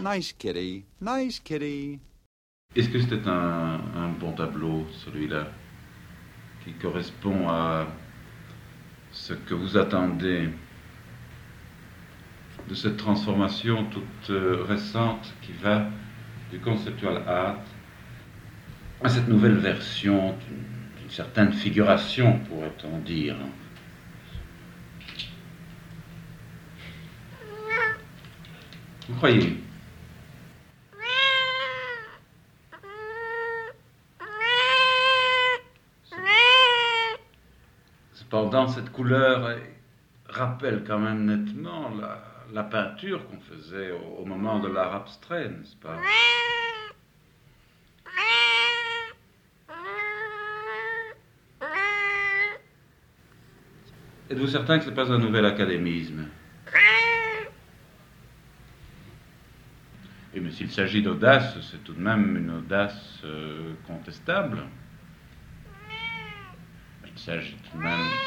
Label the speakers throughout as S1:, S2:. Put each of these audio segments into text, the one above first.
S1: Nice kitty, nice kitty.
S2: Est-ce que c'était un bon tableau, celui-là, qui correspond à ce que vous attendez de cette transformation toute récente qui va du conceptual art à cette nouvelle version d'une certaine figuration, pourrait-on dire? Vous croyez? Cependant, cette couleur rappelle quand même nettement la peinture qu'on faisait au moment de l'art abstrait, n'est-ce pas? Êtes-vous certain que ce n'est pas un nouvel académisme? Et mais s'il s'agit d'audace, c'est tout de même une audace contestable. Il s'agit tout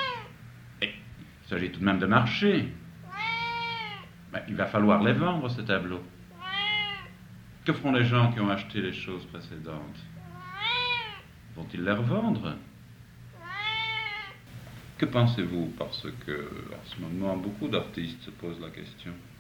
S2: de même de marcher. Ben, il va falloir les vendre, ces tableaux. Que feront les gens qui ont acheté les choses précédentes? Vont-ils les revendre? Que pensez-vous? Parce que, en ce moment, beaucoup d'artistes se posent la question.